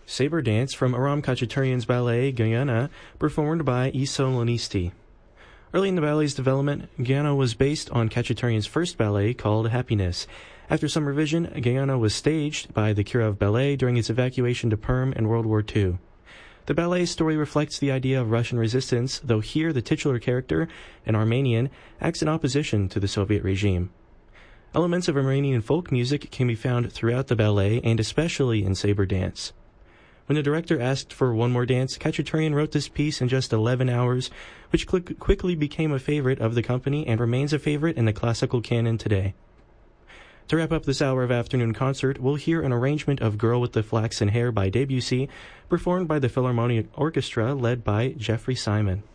Saber Dance from Aram Khachaturian's ballet Guyana, performed by Iso Lonisti. Early in the ballet's development, Guyana was based on Khachaturian's first ballet called Happiness. After some revision, Guyana was staged by the Kirov Ballet during its evacuation to Perm in World War II. The ballet's story reflects the idea of Russian resistance, though here the titular character, an Armenian, acts in opposition to the Soviet regime. Elements of Armenian folk music can be found throughout the ballet and especially in Saber Dance. When the director asked for one more dance, Khachaturian wrote this piece in just 11 hours, which quickly became a favorite of the company and remains a favorite in the classical canon today. To wrap up this hour of afternoon concert, we'll hear an arrangement of Girl with the Flaxen Hair by Debussy, performed by the Philharmonic Orchestra led by Jeffrey Simon.